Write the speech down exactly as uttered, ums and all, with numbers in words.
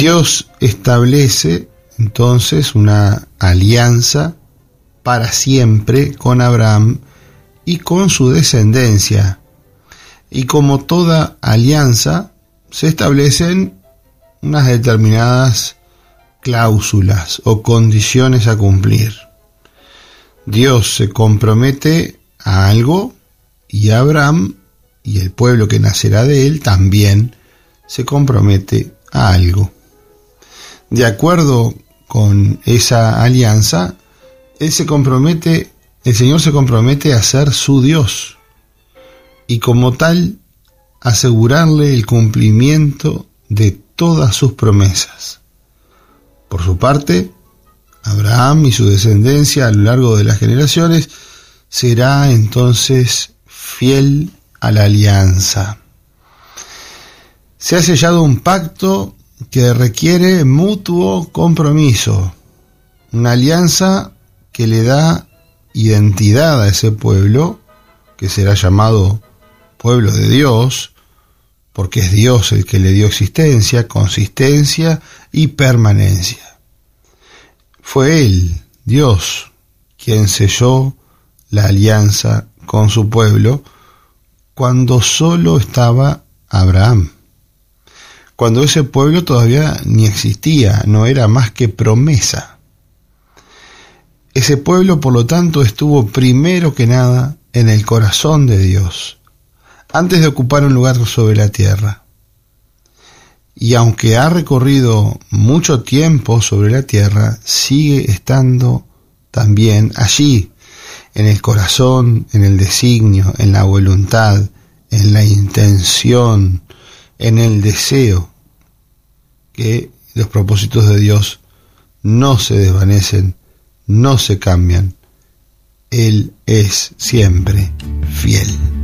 Dios establece entonces una alianza para siempre con Abraham y con su descendencia. Y como toda alianza, se establecen unas determinadas cláusulas o condiciones a cumplir. Dios se compromete a algo y Abraham y el pueblo que nacerá de él también se compromete a algo. De acuerdo con esa alianza, él se compromete, el Señor se compromete a ser su Dios y como tal asegurarle el cumplimiento de todas sus promesas. Por su parte, Abraham y su descendencia a lo largo de las generaciones será entonces fiel a la alianza. Se ha sellado un pacto que requiere mutuo compromiso, una alianza que le da identidad a ese pueblo, que será llamado pueblo de Dios, porque es Dios el que le dio existencia, consistencia y permanencia. Fue Él, Dios, quien selló la alianza con su pueblo cuando solo estaba Abraham, cuando ese pueblo todavía ni existía, no era más que promesa. Ese pueblo, por lo tanto, estuvo primero que nada en el corazón de Dios, antes de ocupar un lugar sobre la tierra. Y aunque ha recorrido mucho tiempo sobre la tierra, sigue estando también allí, en el corazón, en el designio, en la voluntad, en la intención, en el deseo, que los propósitos de Dios no se desvanecen, no se cambian. Él es siempre fiel.